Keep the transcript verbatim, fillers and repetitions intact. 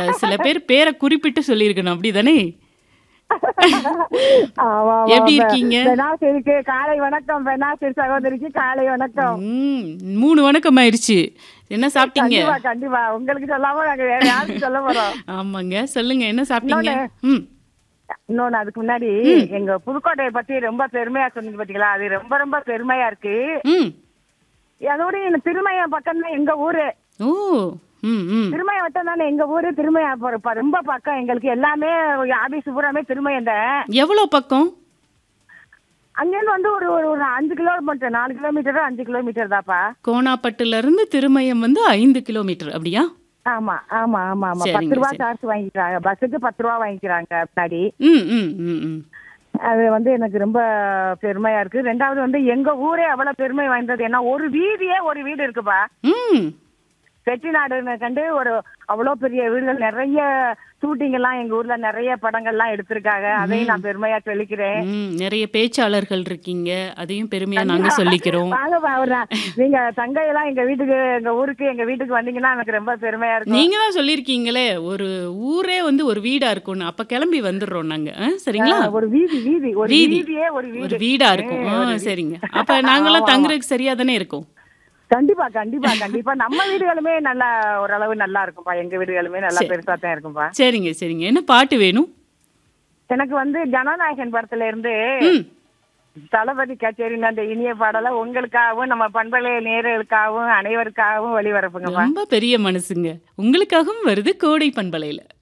சொல்லக்கூடாது. சில பேர் பேர குறிப்பிட்டு சொல்லியிருக்கணும். அப்படிதானே? ஆமா, ஆமா. எப்படி பெ இருக்கீங்க? பெனாசிருக்கு காலை வணக்கம். பெனாசிர் சகோதரிக்கு காலை வணக்கம். ம். மூணு வணக்கம் ஆயிருச்சு. என்ன சாப்பிட்டீங்க? கண்டிப்பா, கண்டிப்பா. உங்களுக்கு சொல்லாம நாங்க வேற யாருக்கு சொல்ல போறோம்? ஆமாங்க. சொல்லுங்க. என்ன சாப்பிட்டீங்க? இன்னொன்னு ம். இன்னொன்னு அதுக்கு முன்னாடி ம். எங்க புதுக்கோட்டைய பத்தி ரொம்ப பெருமையா சொன்னீங்க பாத்தீங்களா? அது ரொம்ப ரொம்ப பெருமையா இருக்கு. ம். அதோட இந்த திருமயம் பக்கம் தான் எங்க ஊரு. ஓ! ம், ம். திருமயம் வட்டம் தானே எங்க ஊரு. திருமயம் ப- ப- ரொம்ப பக்கம் எங்களுக்கு எல்லாமே ஆபீஸ் பூராமே திருமயம் தான். எவ்வளோ பக்கம்? அங்கேருந்து வந்து ஒரு ஒரு ஒரு அஞ்சு கிலோமீட்டர் நாலு கிலோமீட்டர் அஞ்சு கிலோமீட்டர் தாப்பா. கோணாப்பட்டுலருந்து திருமயம் வந்து ஐந்து கிலோமீட்டர். அப்படியா? ஆமா ஆமா ஆமா ஆமா சரிங்க, பத்து ரூபா சரி. சார்ஜ் வாங்கிக்கிறாங்க. பஸ்ஸுக்கு பத்து ரூபா வாங்கிக்கிறாங்க முன்னாடி. ம், ம், ம், ம். அது வந்து எனக்கு ரொம்ப பெருமையா இருக்கு. ரெண்டாவது வந்து எங்க ஊரே அவ்வளவு பெருமை வாய்ந்தது. ஏன்னா ஒரு வீதியே ஒரு வீடு இருக்குப்பா. ம். செட்டிநாடுன்னு கண்டு ஒரு அவ்வளோ பெரிய வீடுகள் நிறைய ஷூட்டிங் எல்லாம் எங்க ஊர்ல நிறைய படங்கள்லாம் எடுத்திருக்காங்க. அதையும் நான் பெருமையா சொல்லிக்கிறேன். ம். நிறைய பேச்சாளர்கள் இருக்கீங்க. அதையும் பெருமையா நாங்க சொல்லிக்கிறோம். வாங்கப்பா ஒரு நா- நீங்க தங்கையெல்லாம் எங்க வீட்டுக்கு எங்க ஊருக்கு எங்க வீட்டுக்கு வந்தீங்கன்னா எனக்கு ரொம்ப பெருமையா இருக்கும். நீங்க தான் சொல்லியிருக்கீங்களே, ஒரு ஊரே வந்து ஒரு வீடா இருக்கும்னு. அப்ப கிளம்பி வந்துடுறோம் நாங்க. ஆ, சரிங்களா? ஆஹ் ஒரு வீதி வீதி ஒரு வீதி. வீதியே ஒரு ஒரு வீடு. வீடா இருக்கும். ஆ, ஆஹ் ஒரு வீ- சரிங்க. அப்ப நாங்கெல்லாம் ஆமா, ஆமா. தங்குறதுக்கு சரியா தானே இருக்கும். கண்டிப்பா கண்டிப்பா கண்டிப்பா நம்ம வீடுகளுமே நல்லா ஓரளவு நல்லா இருக்கும்பா. எங்க வீடுகளுமே நல்லா சரி. பெருசா தான் இருக்கும்பா. சரிங்க, சரிங்க. என்ன பாட்டு வேணும்? எனக்கு வந்து ஜனநாயகன் படத்துல இருந்து ம். தளபதி கச்சேரின்னு அந்த இனிய பாடலை உங்களுக்காகவும் நம்ம பண்பலை நேயர்களுக்காகவும் அனைவருக்காகவும் ஒளிபரப்புங்கப்பா. ரொம்ப பெரிய மனசுங்க. உங்களுக்காகவும் வருது கோடை பண்பலையில.